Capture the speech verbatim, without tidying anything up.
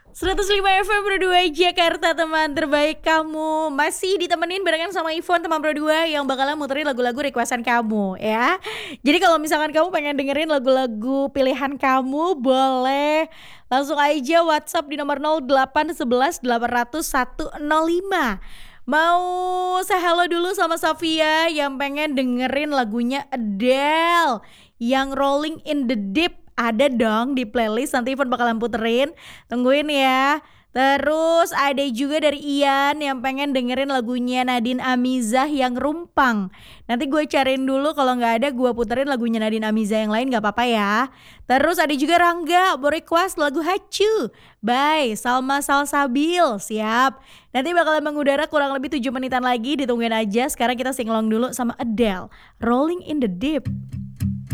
seratus lima F M Pro dua Jakarta, teman terbaik kamu. Masih ditemenin barengan sama Ivon, teman Pro dua yang bakalan muterin lagu-lagu requestan kamu ya. Jadi kalau misalkan kamu pengen dengerin lagu-lagu pilihan kamu, boleh langsung aja WhatsApp di nomor nol delapan satu satu delapan nol nol satu nol lima. Mau say hello dulu sama Safia yang pengen dengerin lagunya Adele yang Rolling in the Deep. Ada dong di playlist, nanti Ivan bakalan puterin. Tungguin ya. Terus ada juga dari Ian yang pengen dengerin lagunya Nadine Amizah yang Rumpang. Nanti gue cariin dulu, kalau gak ada gue puterin lagunya Nadine Amizah yang lain, gak apa-apa ya. Terus ada juga Rangga mau request lagu Hacu by Salma Salsabil. Siap. Nanti bakalan mengudara kurang lebih tujuh menitan lagi, ditungguin aja. Sekarang kita singlong dulu sama Adele, Rolling in the Deep.